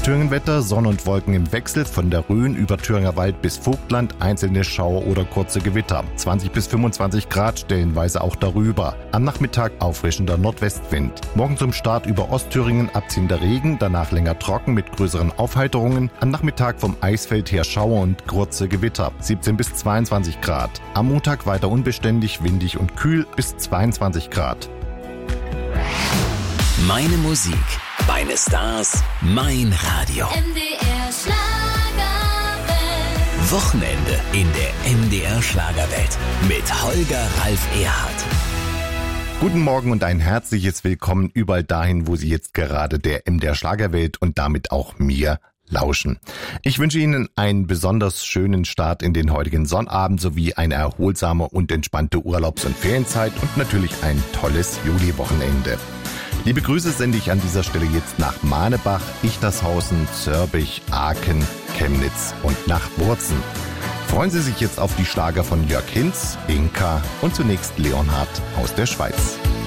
Thüringen-Wetter, Sonne und Wolken im Wechsel, von der Rhön über Thüringer Wald bis Vogtland, einzelne Schauer oder kurze Gewitter. 20 bis 25 Grad, stellenweise auch darüber. Am Nachmittag auffrischender Nordwestwind. Morgen zum Start über Ostthüringen abziehender Regen, danach länger trocken mit größeren Aufheiterungen. Am Nachmittag vom Eisfeld her Schauer und kurze Gewitter. 17 bis 22 Grad. Am Montag weiter unbeständig, windig und kühl bis 22 Grad. Meine Musik, meine Stars, mein Radio. MDR Schlagerwelt. Wochenende in der MDR Schlagerwelt mit Holger Ralf Erhardt. Guten Morgen und ein herzliches Willkommen überall dahin, wo Sie jetzt gerade der MDR Schlagerwelt und damit auch mir lauschen. Ich wünsche Ihnen einen besonders schönen Start in den heutigen Sonnabend sowie eine erholsame und entspannte Urlaubs- und Ferienzeit und natürlich ein tolles Juliwochenende. Liebe Grüße sende ich an dieser Stelle jetzt nach Manebach, Ichtershausen, Zörbich, Aachen, Chemnitz und nach Wurzen. Freuen Sie sich jetzt auf die Schlager von Jörg Hinz, Inka und zunächst Leonhard aus der Schweiz.